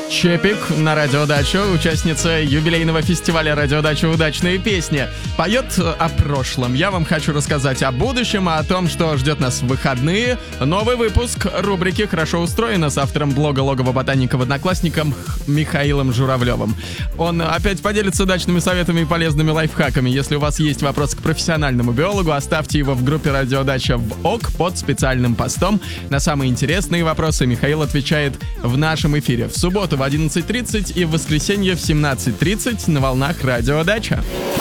Чепик на Радио Дача, участница юбилейного фестиваля Радио Дача «Удачные песни», поет о прошлом. Я вам хочу рассказать о будущем, о том, что ждет нас в выходные. Новый выпуск рубрики «Хорошо устроено» с автором блога «Логово ботаника» в Одноклассниках Михаилом Журавлевым. Он опять поделится дачными советами и полезными лайфхаками. Если у вас есть вопрос к профессиональному биологу, оставьте его в группе Радио Дача в ОК под специальным постом. На самые интересные вопросы Михаил отвечает в нашем эфире в субботу в 11:30 и в воскресенье в 17:30 на волнах Радио Дача.